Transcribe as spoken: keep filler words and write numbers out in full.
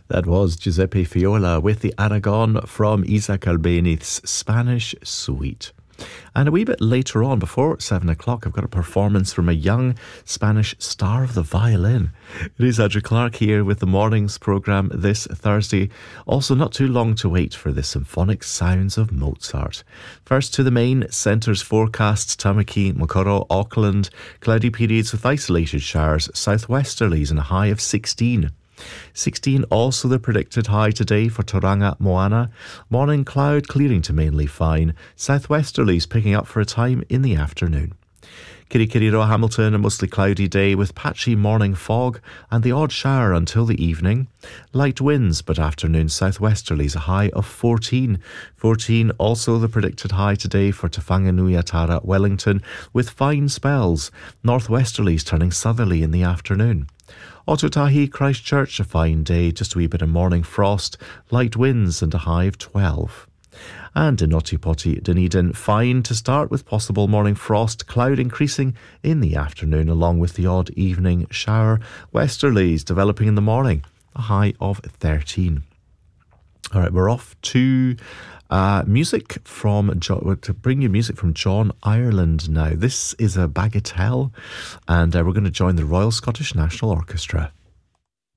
That was Giuseppe Fiola with the Aragon from Isaac Albeni's Spanish Suite. And a wee bit later on, before seven o'clock, I've got a performance from a young Spanish star of the violin. It is Andrew Clark here with the mornings programme this Thursday. Also, not too long to wait for the symphonic sounds of Mozart. First to the main centre's forecasts: Tamaki, Mokoro, Auckland, cloudy periods with isolated showers, southwesterlies and a high of sixteen. sixteen also the predicted high today for Tauranga, Moana. Morning cloud clearing to mainly fine. Southwesterlies picking up for a time in the afternoon. Kirikiriroa, Hamilton, a mostly cloudy day with patchy morning fog and the odd shower until the evening. Light winds, but afternoon southwesterlies, a high of fourteen. fourteen also the predicted high today for Te Whanganui-a-Tara, Wellington, with fine spells. Northwesterlies turning southerly in the afternoon. Ōtautahi, Christchurch, a fine day, just a wee bit of morning frost, light winds and a high of twelve. And in Ōtepoti, Dunedin, fine to start with possible morning frost, cloud increasing in the afternoon along with the odd evening shower. Westerlies developing in the morning, a high of thirteen. All right, we're off to uh, music from John, to bring you music from John Ireland now. This is a bagatelle, and uh, we're going to join the Royal Scottish National Orchestra.